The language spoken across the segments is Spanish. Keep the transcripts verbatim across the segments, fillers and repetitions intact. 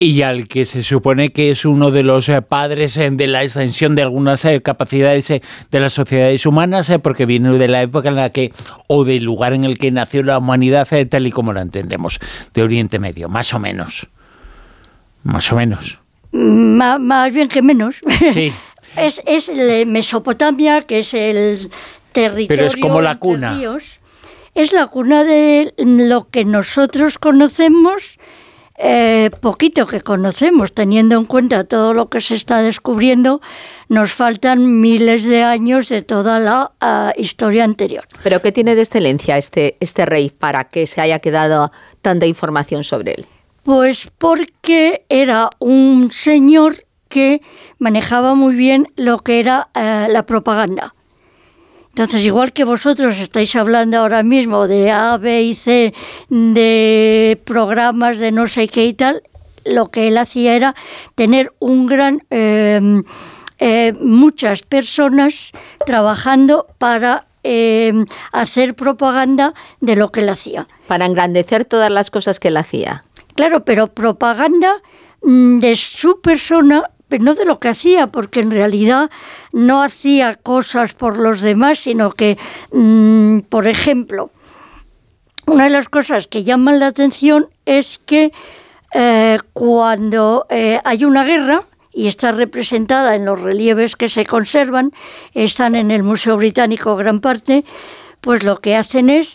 y al que se supone que es uno de los eh, padres eh, de la extensión de algunas eh, capacidades eh, de las sociedades humanas, eh, porque viene de la época en la que, o del lugar en el que nació la humanidad eh, tal y como la entendemos, de Oriente Medio, más o menos. Más o menos. Má, más bien que menos. Sí. es, es Mesopotamia, que es el territorio. Pero es como la cuna. Ríos. Es la cuna de lo que nosotros conocemos. Eh, poquito que conocemos, teniendo en cuenta todo lo que se está descubriendo, nos faltan miles de años de toda la uh, historia anterior. ¿Pero qué tiene de excelencia este, este rey para que se haya quedado tanta información sobre él? Pues porque era un señor que manejaba muy bien lo que era uh, la propaganda. Entonces, igual que vosotros estáis hablando ahora mismo de A, B y C, de programas de no sé qué y tal, lo que él hacía era tener un gran, eh, eh, muchas personas trabajando para eh, hacer propaganda de lo que él hacía. Para engrandecer todas las cosas que él hacía. Claro, pero propaganda de su persona, pero no de lo que hacía, porque en realidad no hacía cosas por los demás, sino que, mmm, por ejemplo, una de las cosas que llaman la atención es que eh, cuando eh, hay una guerra, y está representada en los relieves que se conservan, están en el Museo Británico gran parte, pues lo que hacen es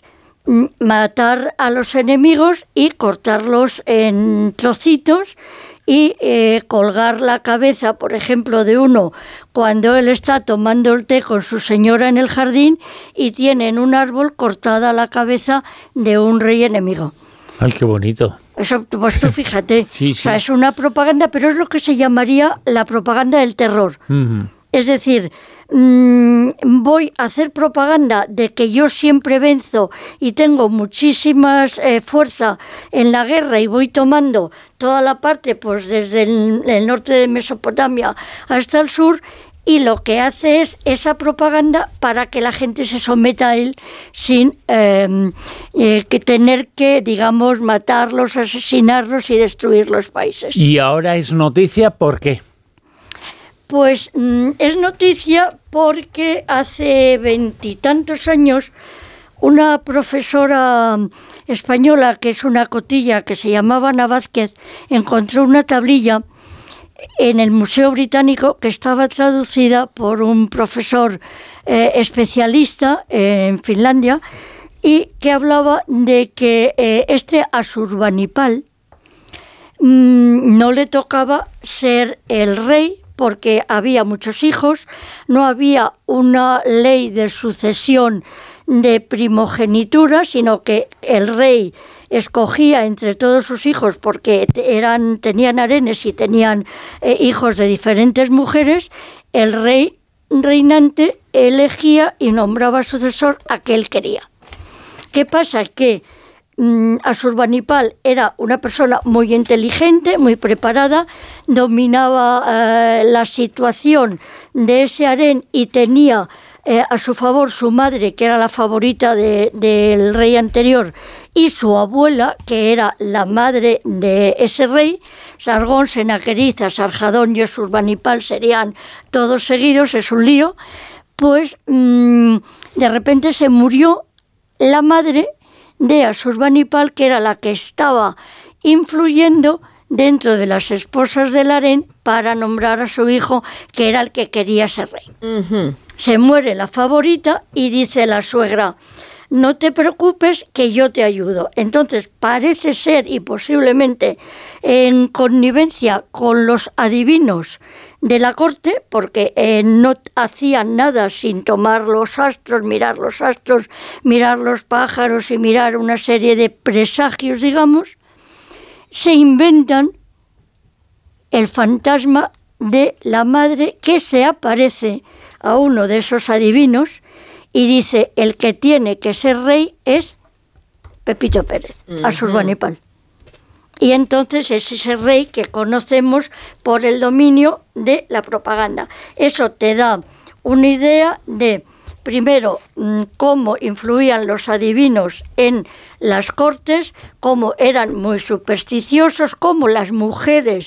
matar a los enemigos y cortarlos en trocitos, y eh, colgar la cabeza, por ejemplo, de uno cuando él está tomando el té con su señora en el jardín y tiene en un árbol cortada la cabeza de un rey enemigo. ¡Ay, qué bonito! Eso, pues tú fíjate, sí, sí. O sea, es una propaganda, pero es lo que se llamaría la propaganda del terror. Uh-huh. Es decir, mmm, voy a hacer propaganda de que yo siempre venzo y tengo muchísima eh, fuerza en la guerra y voy tomando toda la parte, pues desde el, el norte de Mesopotamia hasta el sur, y lo que hace es esa propaganda para que la gente se someta a él sin eh, eh, que tener que, digamos, matarlos, asesinarlos y destruir los países. Y ahora es noticia, ¿por qué? Pues mmm, es noticia porque hace veintitantos años una profesora española, que es una cotilla, que se llamaba Ana Vázquez, encontró una tablilla en el Museo Británico que estaba traducida por un profesor eh, especialista en Finlandia, y que hablaba de que eh, este Asurbanipal mmm, no le tocaba ser el rey, porque había muchos hijos, no había una ley de sucesión de primogenitura, sino que el rey escogía entre todos sus hijos porque eran, tenían harenes y tenían eh, hijos de diferentes mujeres. El rey reinante elegía y nombraba sucesor a que él quería. ¿Qué pasa? Que Asurbanipal era una persona muy inteligente, muy preparada, dominaba eh, la situación de ese harén y tenía eh, a su favor su madre, que era la favorita de, del rey anterior, y su abuela, que era la madre de ese rey. Sargón, Sennacherib, Asarjadón y Asurbanipal serían todos seguidos, es un lío. Pues mmm, de repente se murió la madre de Asurbanipal, que era la que estaba influyendo dentro de las esposas del harén para nombrar a su hijo, que era el que quería ser rey. Uh-huh. Se muere la favorita y dice la suegra: no te preocupes, que yo te ayudo. Entonces parece ser, y posiblemente en connivencia con los adivinos de la corte, porque eh, no hacían nada sin tomar los astros, mirar los astros, mirar los pájaros y mirar una serie de presagios, digamos, se inventan el fantasma de la madre, que se aparece a uno de esos adivinos y dice: el que tiene que ser rey es Pepito Pérez, uh-huh. Asurbanipal. Y entonces es ese rey que conocemos por el dominio de la propaganda. Eso te da una idea de primero, cómo influían los adivinos en las cortes, cómo eran muy supersticiosos, cómo las mujeres